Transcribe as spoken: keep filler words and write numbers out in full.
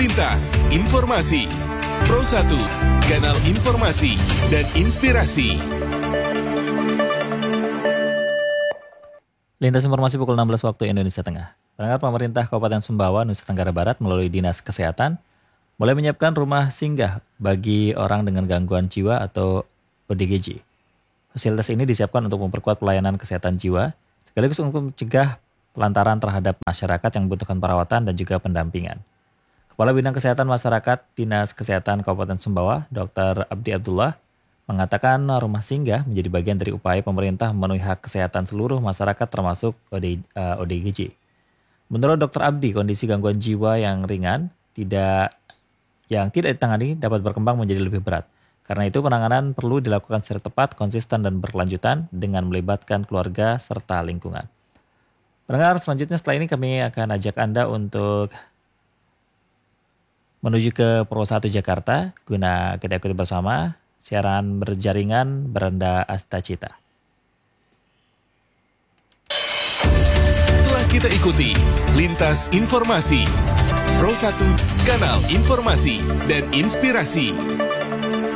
Lintas Informasi Pro satu, kanal informasi dan inspirasi. Lintas Informasi pukul enam belas waktu Indonesia Tengah. Pendengar, pemerintah Kabupaten Sumbawa, Nusa Tenggara Barat melalui Dinas Kesehatan mulai menyiapkan rumah singgah bagi orang dengan gangguan jiwa atau O D G J. Fasilitas ini disiapkan untuk memperkuat pelayanan kesehatan jiwa, sekaligus untuk mencegah pelantaran terhadap masyarakat yang membutuhkan perawatan dan juga pendampingan. Kepala Bidang Kesehatan Masyarakat Dinas Kesehatan Kabupaten Sumbawa, Dokter Abdi Abdullah, mengatakan rumah singgah menjadi bagian dari upaya pemerintah memenuhi hak kesehatan seluruh masyarakat termasuk O D G J. Menurut Dokter Abdi, kondisi gangguan jiwa yang ringan tidak yang tidak ditangani dapat berkembang menjadi lebih berat. Karena itu penanganan perlu dilakukan secara tepat, konsisten dan berkelanjutan dengan melibatkan keluarga serta lingkungan. Pendengar, selanjutnya setelah ini kami akan ajak Anda untuk menuju ke Pro satu Jakarta guna kita ikuti bersama siaran berjaringan Beranda Astacita. Telah kita ikuti Lintas Informasi Pro satu, kanal informasi dan inspirasi.